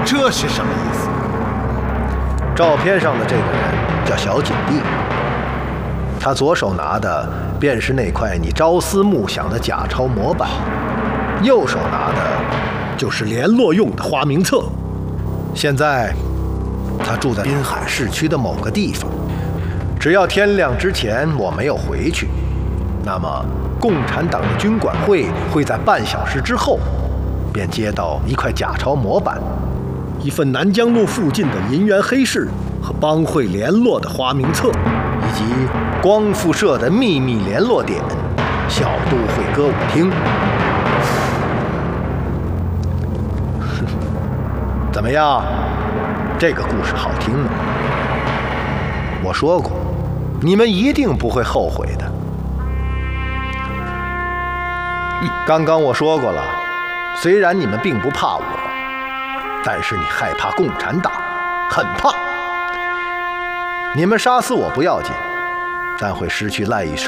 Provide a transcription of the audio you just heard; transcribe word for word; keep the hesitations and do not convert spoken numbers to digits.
这是什么意思？ 照片上的这个人叫小景帝，他左手拿的便是那块你朝思暮想的假钞模板，右手拿的就是联络用的花名册。现在他住在滨海市区的某个地方，只要天亮之前我没有回去，那么共产党的军管会会在半小时之后便接到一块假钞模板，一份南江路附近的银元黑市和帮会联络的花名册，以及光复社的秘密联络点小都会歌舞厅。怎么样？这个故事好听吗？我说过，你们一定不会后悔的。刚刚我说过了，虽然你们并不怕我，但是你害怕共产党，很怕。你们杀死我不要紧，但会失去赖以生